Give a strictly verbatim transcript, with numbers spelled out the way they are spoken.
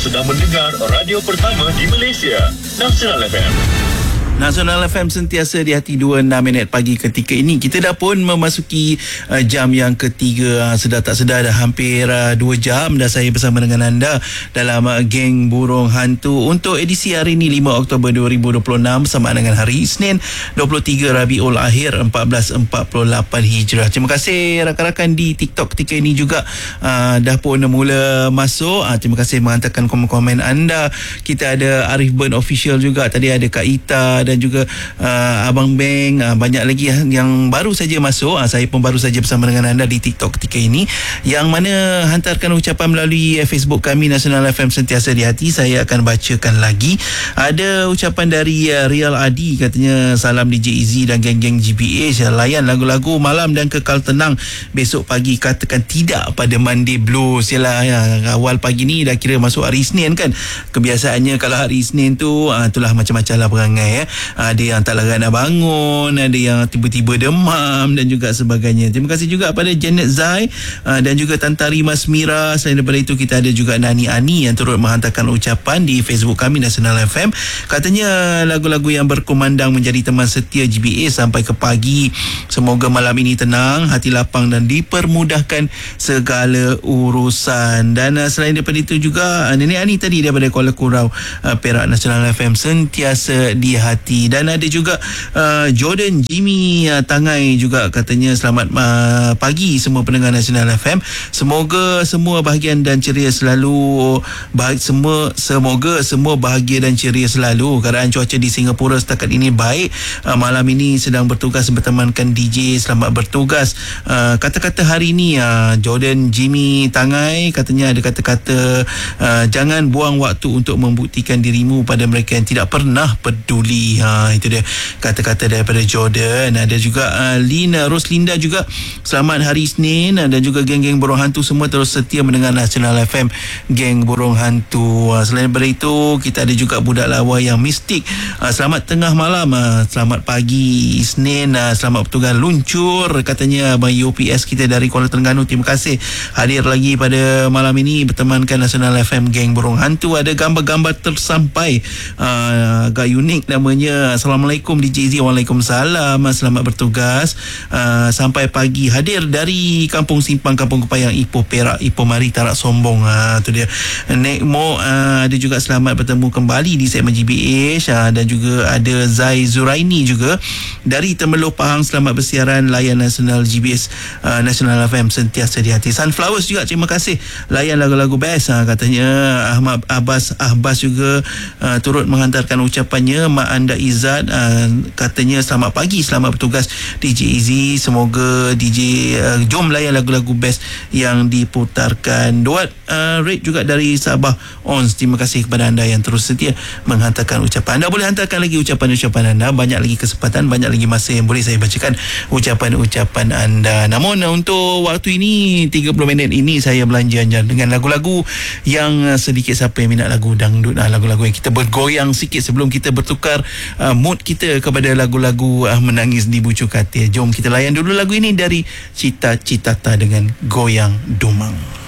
Sedang mendengar radio pertama di Malaysia, Nasional F M. Nasional F M sentiasa di hati dua puluh enam minit pagi ketika ini. Kita dah pun memasuki uh, jam yang ketiga. Uh, sedar tak sedar dah hampir uh, dua jam dah saya bersama dengan anda dalam uh, Geng Burung Hantu untuk edisi hari ini lima Oktober dua ribu dua puluh enam bersama dengan hari Isnin dua puluh tiga Rabiul Akhir empat belas empat puluh lapan Hijrah. Terima kasih rakan-rakan di TikTok ketika ini juga uh, dah pun mula masuk. Uh, terima kasih menghantarkan komen-komen anda. Kita ada Arif Burn Official juga. Tadi ada Kak Ita dan juga uh, Abang Beng, uh, banyak lagi yang baru saja masuk. Uh, saya pun baru saja bersama dengan anda di TikTok ketika ini, yang mana hantarkan ucapan melalui uh, Facebook kami Nasional F M sentiasa di hati. Saya akan bacakan lagi. Ada ucapan dari uh, Rial Adi, katanya salam D J Izzy dan geng-geng G B H, layan lagu-lagu malam dan kekal tenang. Besok pagi katakan tidak pada Monday Blues. Yalah, ya, awal pagi ni dah kira masuk hari Isnin kan. Kebiasaannya kalau hari Isnin tu uh, itulah macam-macam lah perangai ya. Ada yang tak larat nak bangun, ada yang tiba-tiba demam dan juga sebagainya. Terima kasih juga pada Janet Zai uh, dan juga Tantari Mas Mira. Selain daripada itu, kita ada juga Nani Ani yang turut menghantarkan ucapan di Facebook kami Nasional F M. Katanya lagu-lagu yang berkumandang menjadi teman setia G B A sampai ke pagi. Semoga malam ini tenang, hati lapang dan dipermudahkan segala urusan. Dan uh, selain daripada itu juga uh, Nenek Ani tadi daripada Kuala Kurau, uh, Perak, Nasional F M sentiasa di hati. Dan ada juga uh, Jordan Jimmy uh, Tangai juga, katanya selamat uh, pagi semua pendengar Nasional F M. Semoga semua bahagian dan ceria selalu. Bah- semua semoga semua bahagia dan ceria selalu. Keadaan cuaca di Singapura setakat ini baik. Uh, malam ini sedang bertugas bertemankan D J. Selamat bertugas. Uh, kata-kata hari ini uh, Jordan Jimmy Tangai katanya ada kata-kata uh, jangan buang waktu untuk membuktikan dirimu pada mereka yang tidak pernah peduli. Ha, itu dia kata-kata daripada Jordan. Ada juga uh, Lina Roslinda juga, selamat hari Isnin, uh, dan juga geng-geng Burung Hantu semua terus setia mendengar Nasional F M Geng Burung Hantu. Uh, selain daripada itu, kita ada juga budak lawa yang mistik. Uh, selamat tengah malam, uh, selamat pagi Isnin, uh, selamat bertugas luncur, katanya Abang U P S kita dari Kuala Terengganu. Terima kasih hadir lagi pada malam ini bertemankan Nasional F M Geng Burung Hantu. Ada gambar-gambar tersampai, uh, agak unik namanya. Assalamualaikum D J Z. Waalaikumsalam. Selamat bertugas. Uh, sampai pagi hadir dari Kampung Simpang, Kampung Kepayang, Ipoh Perak. Ipoh mari tarak sombong. Ha, tu dia. Nek Mo uh, ada juga selamat bertemu kembali di segmen G B H. Uh, dan juga ada Zai Zuraini juga dari Temerloh Pahang. Selamat bersiaran layan Nasional G B H uh, Nasional F M sentiasa di hati. Sunflowers juga terima kasih layan lagu-lagu best. Uh, katanya Ahmad Abbas Ahbas juga uh, turut menghantarkan ucapannya. Mak Anda Izzat uh, katanya selamat pagi, selamat bertugas D J Izzy. Semoga D J uh, jom layan lagu-lagu best yang diputarkan. Duat uh, Red juga dari Sabah Ons. Terima kasih kepada anda yang terus setia menghantarkan ucapan. Anda boleh hantarkan lagi ucapan-ucapan anda. Banyak lagi kesempatan, banyak lagi masa yang boleh saya bacakan ucapan-ucapan anda. Namun untuk waktu ini tiga puluh minit ini saya belanja dengan lagu-lagu yang sedikit siapa yang minat lagu dangdut, lagu-lagu yang kita bergoyang sikit sebelum kita bertukar Uh, mood kita kepada lagu-lagu uh, menangis di bucu katil. Jom kita layan dulu lagu ini dari Cita Citata dengan Goyang Dumang.